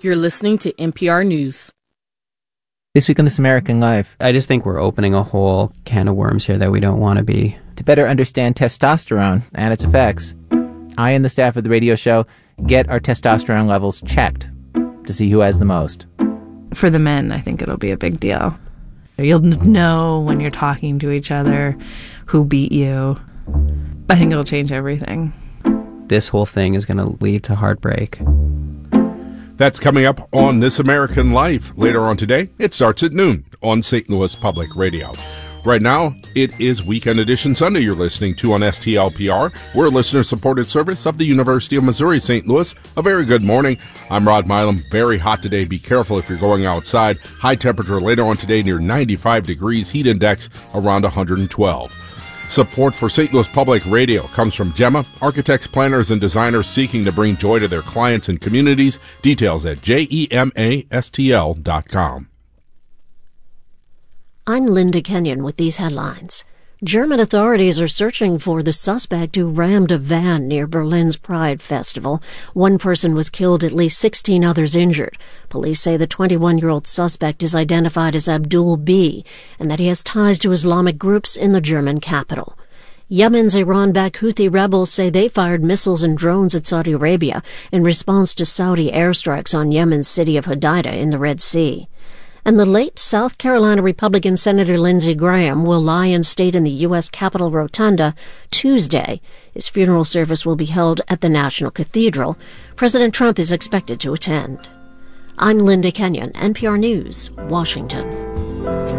You're listening to NPR News. This week on This American Life. I just think we're opening a whole can of worms here that we don't want to be. To better understand testosterone and its effects, I and the staff of the radio show get our testosterone levels checked to see who has the most. For the men, I think it'll be a big deal. You'll know when you're talking to each other who beat you. I think it'll change everything. This whole thing is going to lead to heartbreak. That's coming up on This American Life. Later on today, it starts at noon on St. Louis Public Radio. Right now, it is Weekend Edition Sunday you're listening to on STLPR. We're a listener-supported service of the University of Missouri St. Louis. A very good morning. I'm Rod Milam. Very hot today. Be careful if you're going outside. High temperature later on today near 95 degrees. Heat index around 112. Support for St. Louis Public Radio comes from Gemma, architects, planners, and designers seeking to bring joy to their clients and communities. Details at gemastl.com. I'm Linda Kenyon with these headlines. German authorities are searching for the suspect who rammed a van near Berlin's Pride Festival. One person was killed, at least 16 others injured. Police say the 21-year-old suspect is identified as Abdul B. and that he has ties to Islamic groups in the German capital. Yemen's Iran-backed Houthi rebels say they fired missiles and drones at Saudi Arabia in response to Saudi airstrikes on Yemen's city of Hodeidah in the Red Sea. And the late South Carolina Republican Senator Lindsey Graham will lie in state in the U.S. Capitol Rotunda Tuesday. His funeral service will be held at the National Cathedral. President Trump is expected to attend. I'm Linda Kenyon, NPR News, Washington.